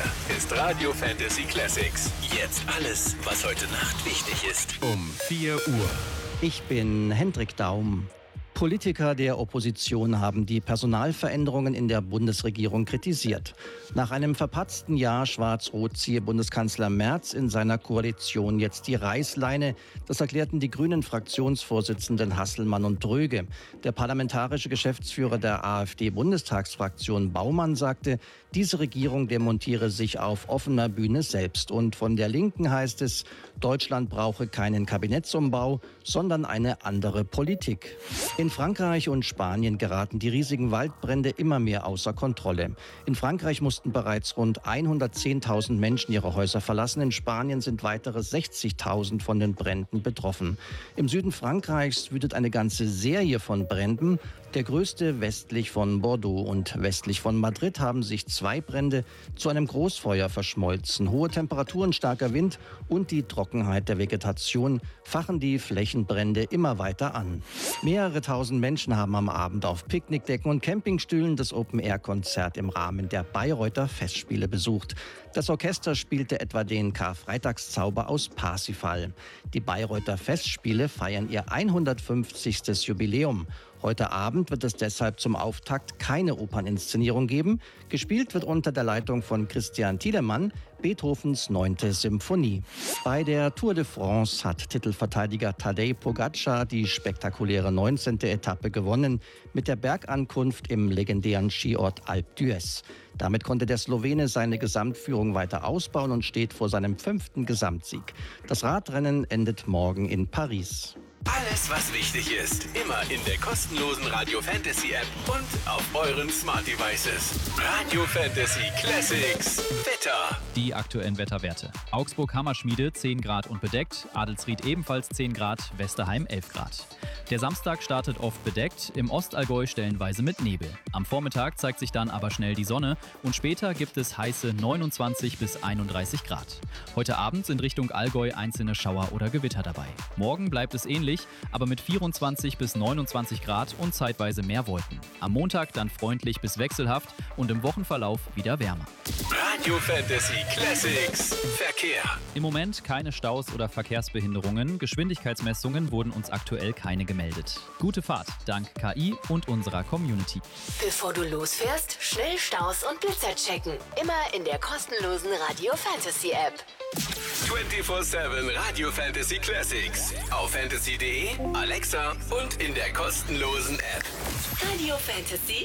ist Radio Fantasy Classics. Jetzt alles, was heute Nacht wichtig ist. Um 4 Uhr. Ich bin Hendrik Daum. Politiker der Opposition haben die Personalveränderungen in der Bundesregierung kritisiert. Nach einem verpatzten Jahr Schwarz-Rot ziehe Bundeskanzler Merz in seiner Koalition jetzt die Reißleine. Das erklärten die Grünen-Fraktionsvorsitzenden Hasselmann und Dröge. Der parlamentarische Geschäftsführer der AfD-Bundestagsfraktion Baumann sagte, diese Regierung demontiere sich auf offener Bühne selbst. Und von der Linken heißt es, Deutschland brauche keinen Kabinettsumbau, sondern eine andere Politik. In Frankreich und Spanien geraten die riesigen Waldbrände immer mehr außer Kontrolle. In Frankreich mussten bereits rund 110.000 Menschen ihre Häuser verlassen. In Spanien sind weitere 60.000 von den Bränden betroffen. Im Süden Frankreichs wütet eine ganze Serie von Bränden. Der größte westlich von Bordeaux und westlich von Madrid haben sich 2 Brände zu einem Großfeuer verschmolzen. Hohe Temperaturen, starker Wind und die Trockenheit der Vegetation fachen die Flächenbrände immer weiter an. Mehrere tausend Menschen haben am Abend auf Picknickdecken und Campingstühlen das Open-Air-Konzert im Rahmen der Bayreuther Festspiele besucht. Das Orchester spielte etwa den Karfreitagszauber aus Parsifal. Die Bayreuther Festspiele feiern ihr 150. Jubiläum. Heute Abend wird es deshalb zum Auftakt keine Operninszenierung geben. Gespielt wird unter der Leitung von Christian Thielemann Beethovens 9. Symphonie. Bei der Tour de France hat Titelverteidiger Tadej Pogačar die spektakuläre 19. Etappe gewonnen mit der Bergankunft im legendären Skiort Alpe d'Huez. Damit konnte der Slowene seine Gesamtführung weiter ausbauen und steht vor seinem 5. Gesamtsieg. Das Radrennen endet morgen in Paris. Alles, was wichtig ist, immer in der kostenlosen Radio Fantasy App und auf euren Smart Devices. Radio Fantasy Classics. Wetter. Die aktuellen Wetterwerte. Augsburg-Hammerschmiede 10 Grad und bedeckt, Adelsried ebenfalls 10 Grad, Westerheim 11 Grad. Der Samstag startet oft bedeckt, im Ostallgäu stellenweise mit Nebel. Am Vormittag zeigt sich dann aber schnell die Sonne und später gibt es heiße 29 bis 31 Grad. Heute Abend sind Richtung Allgäu einzelne Schauer oder Gewitter dabei. Morgen bleibt es ähnlich, aber mit 24 bis 29 Grad und zeitweise mehr Wolken. Am Montag dann freundlich bis wechselhaft und im Wochenverlauf wieder wärmer. Radio Fantasy Classics. Verkehr. Im Moment keine Staus oder Verkehrsbehinderungen. Geschwindigkeitsmessungen wurden uns aktuell keine gemeldet. Gute Fahrt, dank KI und unserer Community. Bevor du losfährst, schnell Staus und Blitzer checken. Immer in der kostenlosen Radio Fantasy App. 24/7 Radio Fantasy Classics. Auf fantasy.de, Alexa und in der kostenlosen App. Radio Fantasy